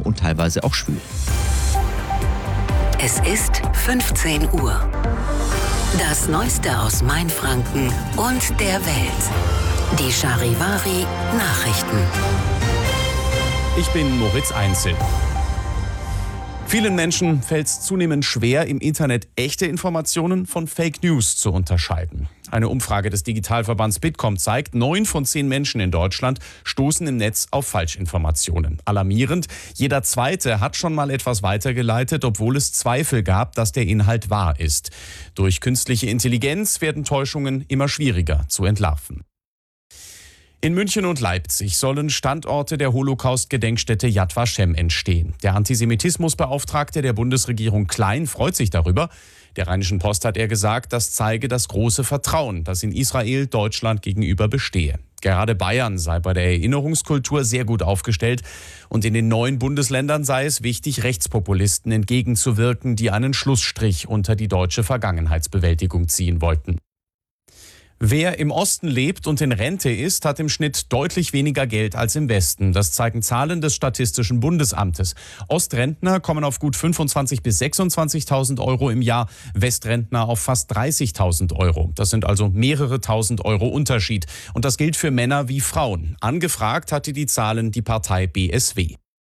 und teilweise auch schwül. Es ist 15 Uhr. Das Neueste aus Mainfranken und der Welt. Die Charivari Nachrichten. Ich bin Moritz Einzel. Vielen Menschen fällt es zunehmend schwer, im Internet echte Informationen von Fake News zu unterscheiden. Eine Umfrage des Digitalverbands Bitkom zeigt, 9 von 10 Menschen in Deutschland stoßen im Netz auf Falschinformationen. Alarmierend, jeder Zweite hat schon mal etwas weitergeleitet, obwohl es Zweifel gab, dass der Inhalt wahr ist. Durch künstliche Intelligenz werden Täuschungen immer schwieriger zu entlarven. In München und Leipzig sollen Standorte der Holocaust-Gedenkstätte Yad Vashem entstehen. Der Antisemitismusbeauftragte der Bundesregierung Klein freut sich darüber. Der Rheinischen Post hat er gesagt, das zeige das große Vertrauen, das in Israel Deutschland gegenüber bestehe. Gerade Bayern sei bei der Erinnerungskultur sehr gut aufgestellt und in den neuen Bundesländern sei es wichtig, Rechtspopulisten entgegenzuwirken, die einen Schlussstrich unter die deutsche Vergangenheitsbewältigung ziehen wollten. Wer im Osten lebt und in Rente ist, hat im Schnitt deutlich weniger Geld als im Westen. Das zeigen Zahlen des Statistischen Bundesamtes. Ostrentner kommen auf gut 25.000 bis 26.000 Euro im Jahr, Westrentner auf fast 30.000 Euro. Das sind also mehrere tausend Euro Unterschied. Und das gilt für Männer wie Frauen. Angefragt hatte die Zahlen die Partei BSW.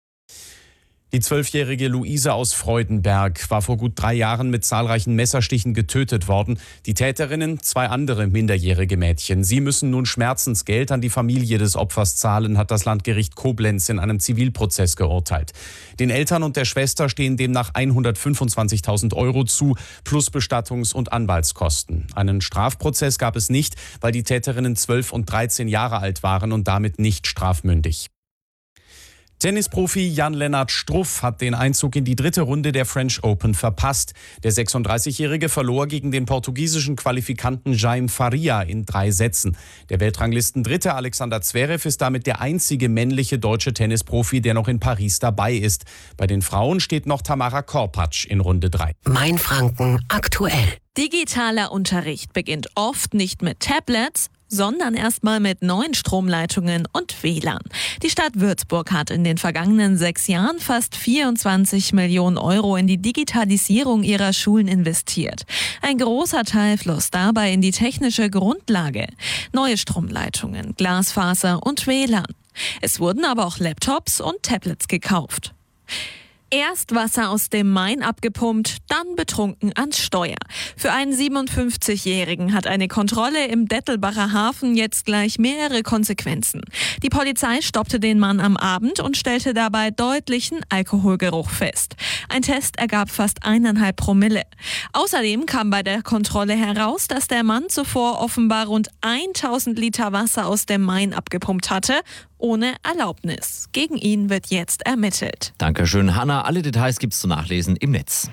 Die 12-jährige Luise aus Freudenberg war vor gut 3 Jahren mit zahlreichen Messerstichen getötet worden. Die Täterinnen, 2 andere minderjährige Mädchen. Sie müssen nun Schmerzensgeld an die Familie des Opfers zahlen, hat das Landgericht Koblenz in einem Zivilprozess geurteilt. Den Eltern und der Schwester stehen demnach 125.000 Euro zu, plus Bestattungs- und Anwaltskosten. Einen Strafprozess gab es nicht, weil die Täterinnen 12 und 13 Jahre alt waren und damit nicht strafmündig. Tennisprofi Jan-Lennart Struff hat den Einzug in die 3. Runde der French Open verpasst. Der 36-Jährige verlor gegen den portugiesischen Qualifikanten Jaime Faria in 3 Sätzen. Der Weltranglisten-Dritte Alexander Zverev ist damit der einzige männliche deutsche Tennisprofi, der noch in Paris dabei ist. Bei den Frauen steht noch Tamara Korpatsch in Runde 3. Mainfranken aktuell. Digitaler Unterricht beginnt oft nicht mit Tablets, sondern erstmal mit neuen Stromleitungen und WLAN. Die Stadt Würzburg hat in den vergangenen 6 Jahren fast 24 Millionen Euro in die Digitalisierung ihrer Schulen investiert. Ein großer Teil floss dabei in die technische Grundlage. Neue Stromleitungen, Glasfaser und WLAN. Es wurden aber auch Laptops und Tablets gekauft. Erst Wasser aus dem Main abgepumpt, dann betrunken ans Steuer. Für einen 57-Jährigen hat eine Kontrolle im Dettelbacher Hafen jetzt gleich mehrere Konsequenzen. Die Polizei stoppte den Mann am Abend und stellte dabei deutlichen Alkoholgeruch fest. Ein Test ergab fast 1,5 Promille. Außerdem kam bei der Kontrolle heraus, dass der Mann zuvor offenbar rund 1000 Liter Wasser aus dem Main abgepumpt hatte, ohne Erlaubnis. Gegen ihn wird jetzt ermittelt. Dankeschön, Hanna. Alle Details gibt's zu nachlesen im Netz.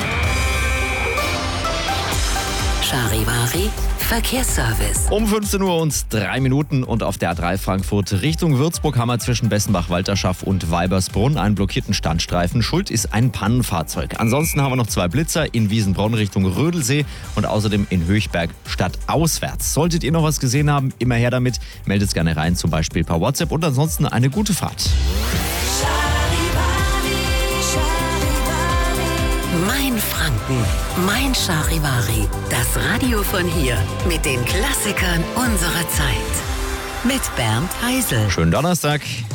Charivari Verkehrsservice. Um 15 Uhr und 3 Minuten und auf der A3 Frankfurt Richtung Würzburg haben wir zwischen Bessenbach-Walterschaft und Weibersbrunn einen blockierten Standstreifen. Schuld ist ein Pannenfahrzeug. Ansonsten haben wir noch 2 Blitzer in Wiesenbronn Richtung Rödelsee und außerdem in Höchberg stadtauswärts. Solltet ihr noch was gesehen haben, immer her damit. Meldet es gerne rein, zum Beispiel per WhatsApp und ansonsten eine gute Fahrt. Mainfranken, mein Charivari. Das Radio von hier mit den Klassikern unserer Zeit. Mit Bernd Heisel. Schönen Donnerstag.